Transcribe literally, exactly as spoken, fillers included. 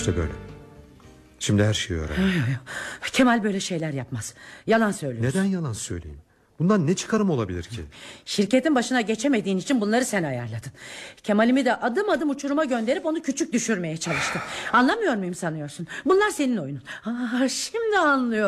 İşte böyle. Şimdi her şeyi öğrendim. Yok, yok. Kemal böyle şeyler yapmaz. Yalan söylüyorsun. Neden yalan söyleyeyim? Bundan ne çıkarım olabilir ki? Şirketin başına geçemediğin için bunları sen ayarladın. Kemal'imi de adım adım uçuruma gönderip onu küçük düşürmeye çalıştın. Anlamıyor muyum sanıyorsun? Bunlar senin oyunun. Aa, şimdi anlıyorum.